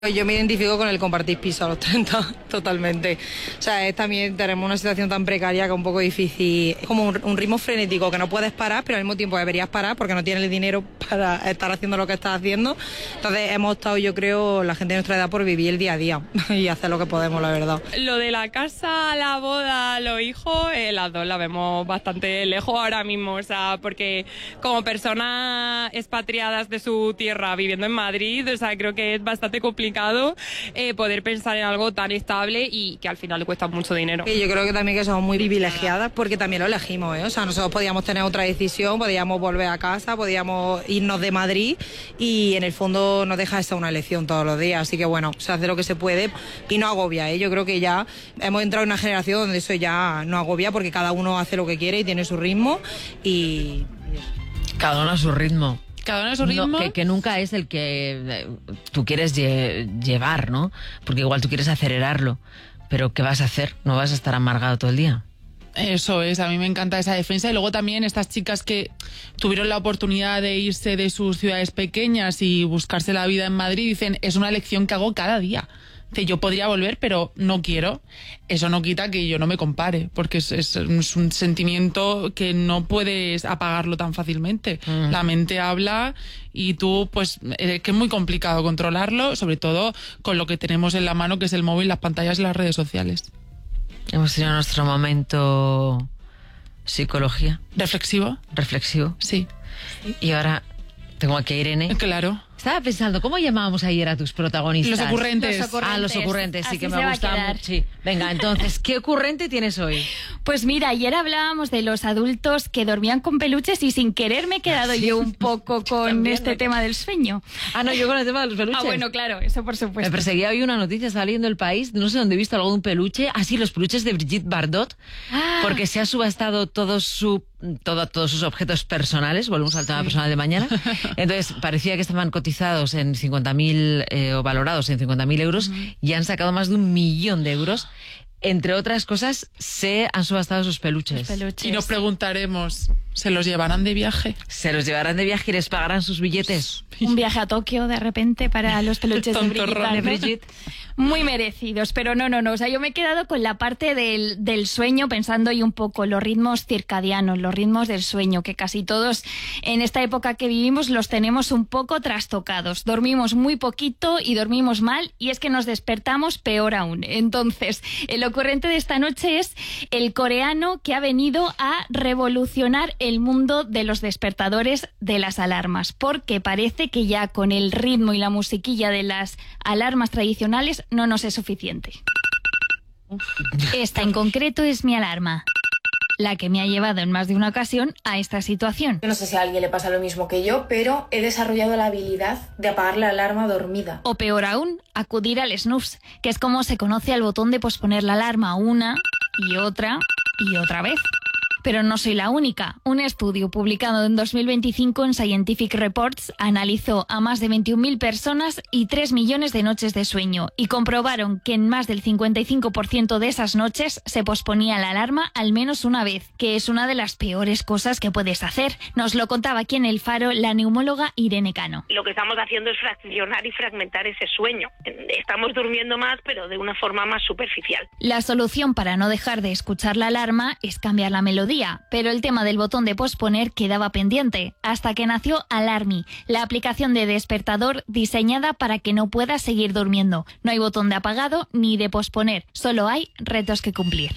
Yo me identifico con el compartir piso a los 30, totalmente. O sea, también tenemos una situación tan precaria que es un poco difícil. Es como un ritmo frenético que no puedes parar, pero al mismo tiempo deberías parar porque no tienes el dinero para estar haciendo lo que estás haciendo. Entonces hemos optado, yo creo, la gente de nuestra edad por vivir el día a día y hacer lo que podemos, la verdad. Lo de la casa, la boda, los hijos, las dos la vemos bastante lejos ahora mismo. O sea, porque como personas expatriadas de su tierra viviendo en Madrid, o sea, creo que es bastante complicado poder pensar en algo tan estable y que al final le cuesta mucho dinero. Y yo creo que también que somos muy privilegiadas porque también lo elegimos, ¿eh? O sea, nosotros podíamos tener otra decisión, podíamos volver a casa, podíamos irnos de Madrid y en el fondo no deja de ser una elección todos los días. Así que bueno, se hace lo que se puede y no agobia, ¿eh? Yo creo que ya hemos entrado en una generación donde eso ya no agobia porque cada uno hace lo que quiere y tiene su ritmo y... Cada uno a su ritmo. Cada uno a su ritmo. No, que nunca es el que tú quieres llevar, ¿no? Porque igual tú quieres acelerarlo. Pero ¿qué vas a hacer? ¿No vas a estar amargado todo el día? Eso es, a mí me encanta esa defensa. Y luego también estas chicas que tuvieron la oportunidad de irse de sus ciudades pequeñas y buscarse la vida en Madrid, dicen, es una elección que hago cada día. Dice, yo podría volver, pero no quiero. Eso no quita que yo no me compare, porque es un sentimiento que no puedes apagarlo tan fácilmente. La mente habla y tú, pues, que es muy complicado controlarlo, sobre todo con lo que tenemos en la mano, que es el móvil, las pantallas y las redes sociales. Hemos tenido nuestro momento psicología. ¿Reflexivo? Sí. Y ahora tengo aquí a Irene. Claro. Estaba pensando, ¿cómo llamábamos ayer a tus protagonistas? Los ocurrentes. Los ocurrentes, sí, Así que se me va a gustan quedar. mucho. Sí. Venga, entonces, ¿qué ocurrente tienes hoy? Pues mira, ayer hablábamos de los adultos que dormían con peluches y sin querer me he quedado yo un poco con También, este tema del sueño. Ah, no, yo con el tema de los peluches. Ah, bueno, claro, eso por Me supuesto. perseguía hoy una noticia, estaba leyendo El País, no sé dónde he visto algo de un peluche. Ah, sí, los peluches de Brigitte Bardot, porque se ha subastado todos sus objetos personales. Volvemos al tema personal de mañana. Entonces, parecía que estaban cotizados en 50.000 o valorados en 50.000 euros y han sacado más de 1 millón de euros. Entre otras cosas, se han subastado sus peluches. Y nos preguntaremos, ¿se los llevarán de viaje? Se los llevarán de viaje y les pagarán sus billetes. Un viaje a Tokio de repente para los peluches de Tontorrón. Brigitte. Muy merecidos, pero no. O sea, yo me he quedado con la parte del sueño pensando y un poco los ritmos circadianos, los ritmos del sueño, que casi todos en esta época que vivimos los tenemos un poco trastocados. Dormimos muy poquito y dormimos mal y es que nos despertamos peor aún. Entonces, el ocurrente de esta noche es el coreano que ha venido a revolucionar el mundo de los despertadores de las alarmas, porque parece que ya con el ritmo y la musiquilla de las alarmas tradicionales no nos es suficiente. Esta en concreto es mi alarma, la que me ha llevado en más de una ocasión a esta situación. Yo no sé si a alguien le pasa lo mismo que yo, pero he desarrollado la habilidad de apagar la alarma dormida. O peor aún, acudir al snooze, que es como se conoce al botón de posponer la alarma una y otra vez. Pero no soy la única. Un estudio publicado en 2025 en Scientific Reports analizó a más de 21.000 personas y 3 millones de noches de sueño y comprobaron que en más del 55% de esas noches se posponía la alarma al menos una vez, que es una de las peores cosas que puedes hacer. Nos lo contaba aquí en El Faro la neumóloga Irene Cano. Lo que estamos haciendo es fraccionar y fragmentar ese sueño. Estamos durmiendo más, pero de una forma más superficial. La solución para no dejar de escuchar la alarma es cambiar la melodía, pero el tema del botón de posponer quedaba pendiente, hasta que nació Alarmy, la aplicación de despertador diseñada para que no puedas seguir durmiendo. No hay botón de apagado ni de posponer, solo hay retos que cumplir.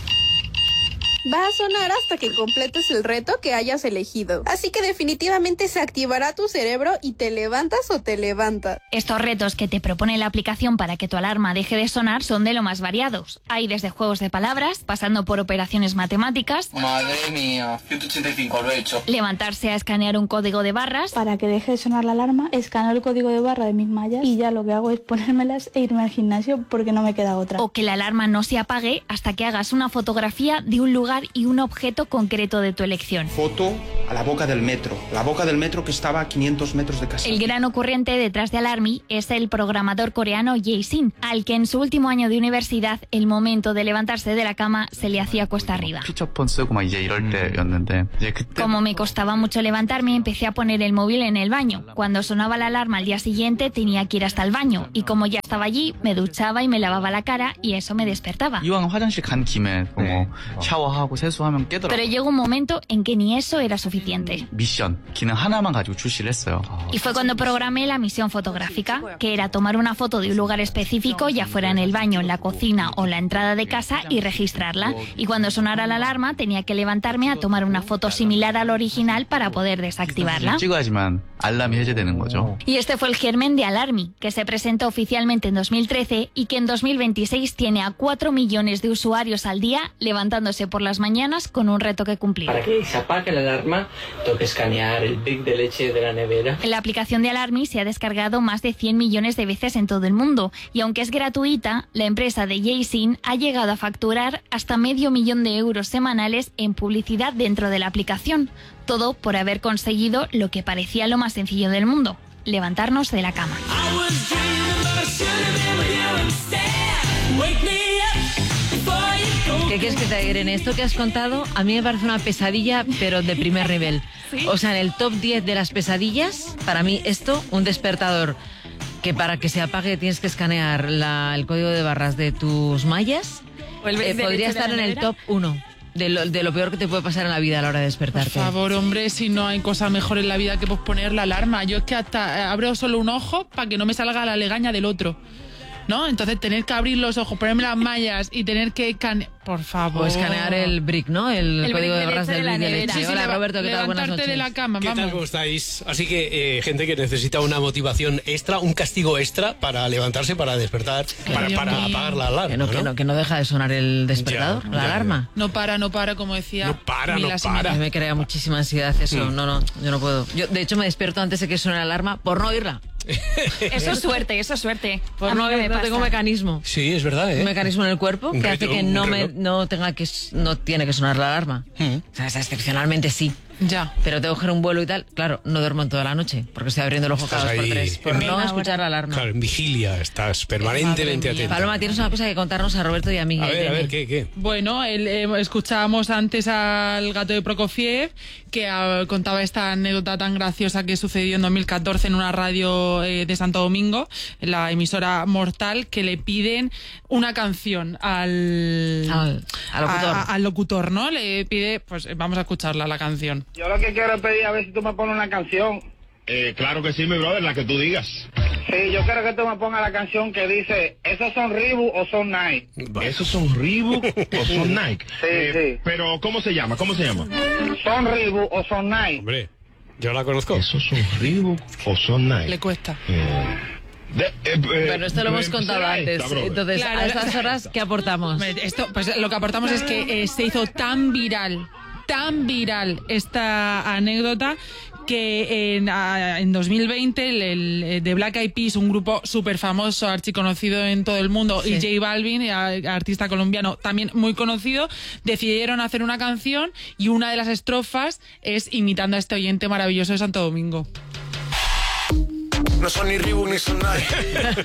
Va a sonar hasta que completes el reto que hayas elegido. Así que definitivamente se activará tu cerebro y te levantas o te levanta. Estos retos que te propone la aplicación para que tu alarma deje de sonar son de lo más variados. Hay desde juegos de palabras, pasando por operaciones matemáticas. Madre mía, 185 lo he hecho. Levantarse a escanear un código de barras. Para que deje de sonar la alarma, escaneo el código de barra de mis mallas y ya lo que hago es ponérmelas e irme al gimnasio porque no me queda otra. O que la alarma no se apague hasta que hagas una fotografía de un lugar lugar y un objeto concreto de tu elección. Foto a la boca del metro que estaba a 500 metros de casa. El gran ocurrente detrás de Alarmy es el programador coreano Jae-sin, al que en su último año de universidad el momento de levantarse de la cama se le hacía cuesta arriba. Como me costaba mucho levantarme, empecé a poner el móvil en el baño. Cuando sonaba la alarma al día siguiente tenía que ir hasta el baño y como ya estaba allí, me duchaba y me lavaba la cara y eso me despertaba. Pero llegó un momento en que ni eso era suficiente. Y fue cuando programé la misión fotográfica, que era tomar una foto de un lugar específico, ya fuera en el baño, en la cocina o la entrada de casa, y registrarla. Y cuando sonara la alarma tenía que levantarme a tomar una foto similar al original para poder desactivarla. Y este fue el germen de Alarmy, que se presentó oficialmente en 2013 y que en 2026 tiene a 4 millones de usuarios al día levantándose por las mañanas con un reto que cumplir. Para que se apague la alarma, tengo que escanear el brick de leche de la nevera. La aplicación de Alarmy se ha descargado más de 100 millones de veces en todo el mundo y aunque es gratuita, la empresa de Jae-sin ha llegado a facturar hasta $500,000 de euros semanales en publicidad dentro de la aplicación. Todo por haber conseguido lo que parecía lo más sencillo del mundo, levantarnos de la cama. ¿Qué quieres que te diga? En esto que has contado, a mí me parece una pesadilla, pero de primer nivel. ¿Sí? O sea, en el top 10 de las pesadillas, para mí esto, un despertador que para que se apague tienes que escanear el código de barras de tus mallas, podría estar en el top 1. De lo peor que te puede pasar en la vida a la hora de despertarte. Por favor, hombre, si no hay cosa mejor en la vida que posponer la alarma. Yo es que hasta abro solo un ojo para que no me salga la legaña del otro, ¿no? Entonces tener que abrir los ojos, ponerme las mallas y tener que por favor. O escanear el brick, ¿no? El código de barras del brick de leche. Sí, hola, Roberto, ¿qué tal? Buenas noches. De la cama, ¿Qué tal? ¿Cómo estáis? Así que gente que necesita una motivación extra, un castigo extra para levantarse, para despertar, para apagar la alarma. Que no deja de sonar el despertador, la alarma. No para, como decía. No para. Me crea muchísima ansiedad eso. No, yo no puedo. Yo, de hecho, me despierto antes de que suene la alarma por no oírla. Eso es suerte. Por no tengo un mecanismo. Sí, es verdad, Un mecanismo en el cuerpo que hace que no tiene que sonar la alarma. O sea, excepcionalmente sí. Ya. Pero tengo que coger un vuelo y tal. Claro, no duermo en toda la noche porque estoy abriendo el ojo cada 2 por 3 por no escuchar la alarma. Claro, en vigilia, estás permanentemente atenta. Paloma, tienes una cosa que contarnos a Roberto y a mí. A ver, ¿qué? Bueno, escuchábamos antes al gato de Prokofiev que contaba esta anécdota tan graciosa que sucedió en 2014 en una radio de Santo Domingo, en la emisora Mortal, que le piden una canción al locutor, ¿no? Le pide, pues vamos a escucharla, la canción. Yo lo que quiero es pedir a ver si tú me pones una canción. Claro que sí, mi brother, la que tú digas. Sí, yo quiero que tú me pongas la canción que dice, ¿esos son Reebok o son Nike? ¿Esos son Reebok o son Nike? Sí. Pero, ¿cómo se llama? ¿Son Reebok o son Nike? Hombre, yo la conozco. ¿Esos son Reebok o son Nike? Le cuesta. Bueno, esto lo hemos contado antes. Entonces, claro, a estas horas, ¿qué aportamos? Pues lo que aportamos es que se hizo tan viral esta anécdota que en 2020 el The Black Eyed Peas, un grupo súper famoso, archiconocido en todo el mundo, sí, y J Balvin, artista colombiano también muy conocido, decidieron hacer una canción y una de las estrofas es imitando a este oyente maravilloso de Santo Domingo. No son ni Reebok ni son Nike.